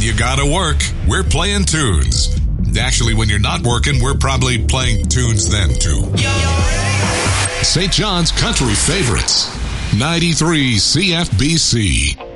you gotta work, we're playing tunes. Actually, when you're not working, we're probably playing tunes then, too. St. John's Country Favorites, 93 CFBC.